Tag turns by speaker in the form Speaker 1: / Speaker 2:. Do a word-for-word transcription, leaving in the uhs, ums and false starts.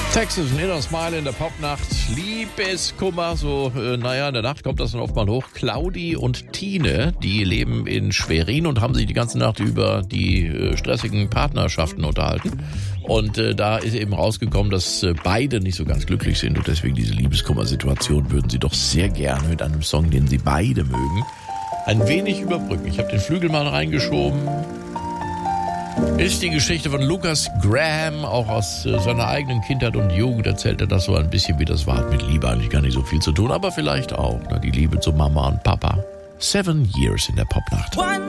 Speaker 1: Texas and Inner Smile in der Popnacht. Liebeskummer, so, äh, naja, in der Nacht kommt das dann oft mal hoch. Claudi und Tine, die leben in Schwerin und haben sich die ganze Nacht über die äh, stressigen Partnerschaften unterhalten. Und äh, da ist eben rausgekommen, dass äh, beide nicht so ganz glücklich sind und deswegen diese Liebeskummer-Situation würden sie doch sehr gerne mit einem Song, den sie beide mögen, ein wenig überbrücken. Ich habe den Flügel mal reingeschoben. Ist die Geschichte von Lucas Graham, auch aus äh, seiner eigenen Kindheit und Jugend erzählt er das so ein bisschen, wie das war. Hat mit Liebe eigentlich gar nicht so viel zu tun, aber vielleicht auch. Ne? Die Liebe zu Mama und Papa. Seven Years in der Popnacht.
Speaker 2: One